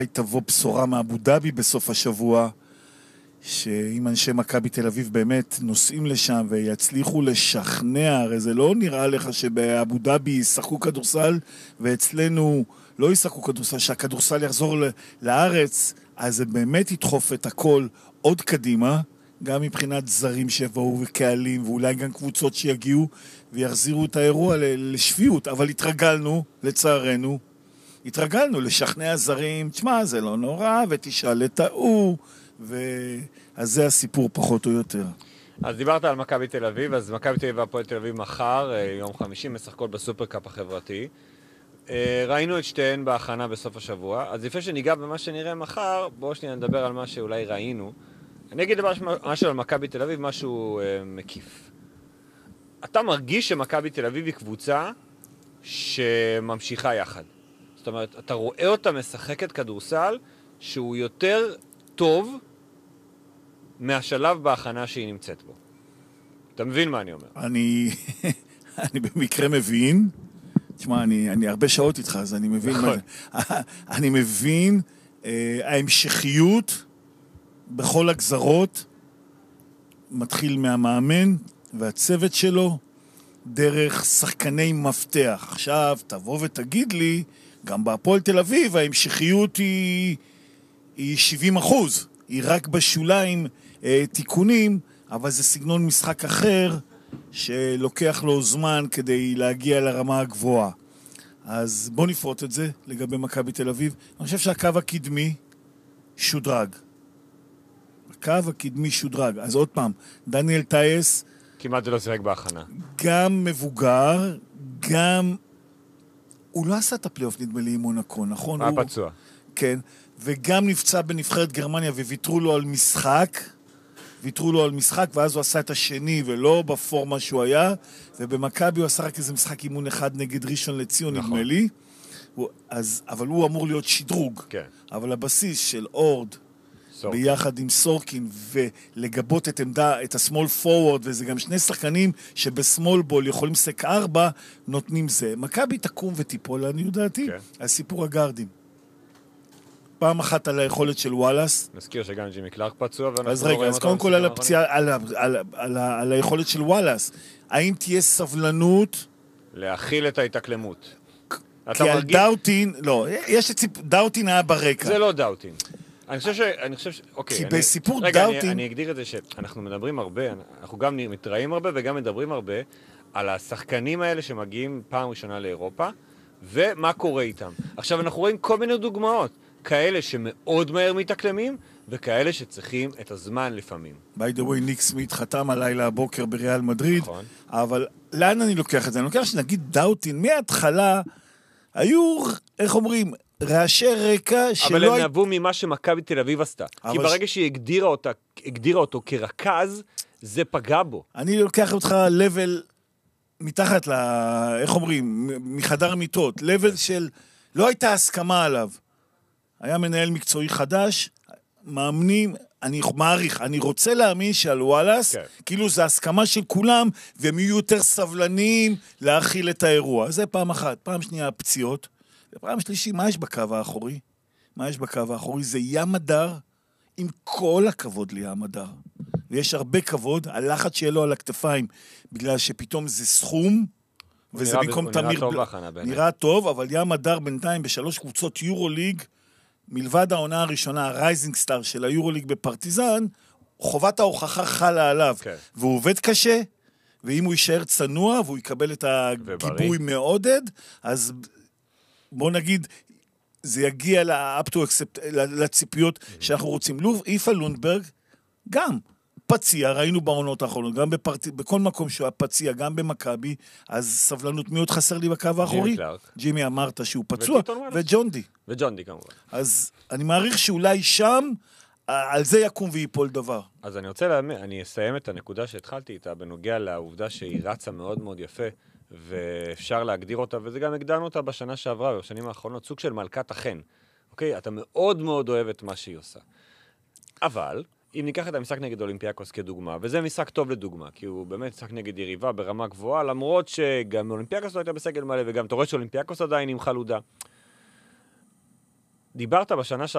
תבוא בשורה מאבו דאבי בסוף השבוע, שאם אנשי מכבי תל אביב באמת נוסעים לשם ויצליחו לשכנע, הרי זה לא נראה לך שבאבו דאבי ישחקו כדורסל ואצלנו לא ישחקו כדורסל, שהכדורסל יחזור לארץ, אז זה באמת ידחוף את הכל עוד קדימה, גם מבחינת זרים שיבואו וקהלים, ואולי גם קבוצות שיגיעו ויחזירו את האירוע לשפיות, אבל התרגלנו, לצערנו, התרגלנו לשכנע זרים, תשמע, זה לא נורא, ותשאל את ההוא, אז זה הסיפור פחות או יותר. אז דיברת על מכבי תל אביב, אז מכבי תל אביב והפועל תל אביב מחר, יום חמישי, משחקות בסופרקאפ החברתי. ראינו את שתיהן בהכנה בסוף השבוע, אז לפני שניגע במה שנראה מחר, בואו שנייה נדבר על מה שאולי ראינו. אני אגיד משהו על מכבי תל אביב, משהו מקיף. אתה מרגיש שמכבי תל אביב היא קבוצה שממשיכה יחד. זאת אומרת, אתה רואה אותה משחקת כדורסל שהוא יותר טוב מהשלב בהכנה שהיא נמצאת בו. אתה מבין מה אני אומר? אני במקרה מבין, תשמע, אני הרבה שעות איתך, אז אני מבין מה זה. אני מבין, ההמשכיות בכל הגזרות מתחיל מהמאמן והצוות שלו, דרך שחקני מפתח. עכשיו, תבוא ותגיד לי, גם בהפועל תל אביב, ההמשכיות היא 70%. היא רק בשוליים תיקונים, אבל זה סגנון משחק אחר, שלוקח לו זמן כדי להגיע לרמה הגבוהה. אז בוא נפרוט את זה לגבי מכבי תל אביב. אני חושב שהקו הקדמי שודרג. הקו הקדמי שודרג. אז עוד פעם, דניאל טייס, כמעט זה לא שיחק בהכנה. גם מבוגר, גם הוא לא עשה את הפלייאוף, נדמה לי, עם מונקו, נכון? היה פצוע. כן, וגם נפצע בנבחרת גרמניה, וויתרו לו על משחק, ואז הוא עשה את השני, ולא בפורמה שהוא היה, ובמכבי הוא עשה רק איזה משחק אימון אחד נגד ראשון לציון, נכון. נדמה לי, אבל הוא אמור להיות שדרוג. כן. אבל הבסיס של אורד, ביחד עם סורקין, ולגבות את השמאל פורוורד, וזה גם שני שחקנים שבסמאל בול יכולים לסק 4, נותנים זה. מכבי תקום וטיפול, אני יודעתי, הסיפור הגארדים. פעם אחת על היכולת של וואלאס. נזכיר שגם ג'ימי קלארק פצוע. אז רגע, אז קודם כל על הפציעה, על היכולת של וואלאס. האם תהיה סבלנות? להכיל את ההתאקלמות. כי על דאוטין, לא, דאוטין היה ברקע. זה לא דאוטין. אני חושב אוקיי. כי בסיפור דאוטין... רגע, אני אגדיר את זה שאנחנו מדברים הרבה, אנחנו גם מתראים הרבה וגם מדברים הרבה על השחקנים האלה שמגיעים פעם ראשונה לאירופה, ומה קורה איתם. עכשיו אנחנו רואים כל מיני דוגמאות. כאלה שמאוד מהר מתאקלמים, וכאלה שצריכים את הזמן לפעמים. by the way, ניק סמית חתם הלילה הבוקר בריאל מדריד, נכון. אבל לאן אני לוקח את זה? אני לוקח שנגיד דאוטין, מההתחלה היו, איך אומרים, רעשי רקע שלא... אבל הם נבוא ממה שמכבי תל אביב עשתה. כי ברגע שהיא הגדירה אותו כרכז, זה פגע בו. אני לוקח אותך לבל מתחת איך אומרים, מחדר מיטות, לבל של לא הייתה הסכמה עליו. היה מנהל מקצועי חדש, מאמנים, אני מעריך, אני רוצה להאמין שעל וואלאס, כאילו זה הסכמה של כולם, והם יהיו יותר סבלניים להכיל את האירוע. זה פעם אחת. פעם שנייה, הפציעות. ופעם שלישי, מה יש בקו האחורי? מה יש בקו האחורי? זה ים הדר, עם כל הכבוד לים הדר. ויש הרבה כבוד, הלחץ שיהיה לו על הכתפיים, בגלל שפתאום זה סכום, וזה במקום תמיר... נראה טוב, אבל ים הדר בינתיים בשלוש קבוצות יורוליג, מלבד העונה הראשונה, הרייזינג סטאר של היורוליג בפרטיזן, חובת ההוכחה חלה עליו. והוא עובד קשה, ואם הוא יישאר צנוע, והוא יקבל את הגיבוי מעודד, אז בוא נגיד, זה יגיע לציפיות שאנחנו רוצים. איפה לונדברג, גם פציע, ראינו בעונות האחרונות, גם בכל מקום שהוא פציע, גם במכבי, אז סבלנות מאוד חסר לי בקו האחורי. ג'ימי אמרת שהוא פצוע, וג'ונדי. וג'ונדי כמובן. אז אני מעריך שאולי שם, על זה יקום ויפול דבר. אז אני אסיים את הנקודה שהתחלתי איתה, בנוגע לעובדה שהיא רצה מאוד מאוד יפה, ואפשר להגדיר אותה, וזה גם הגדרנו אותה בשנה שעברה, בשנים האחרונות, סוג של מלכת החן. אוקיי? אתה מאוד מאוד אוהב את מה שהיא עושה. אבל... אם ניקח את המשחק נגד אולימפיאקוס כדוגמה, וזה משחק טוב לדוגמה, כי הוא באמת משחק נגד יריבה ברמה גבוהה, למרות שגם אולימפיאקוס לא הייתה בסגל מלא, וגם אתה רואה שאולימפיאקוס עדיין עם חלודה. דיברת בשנה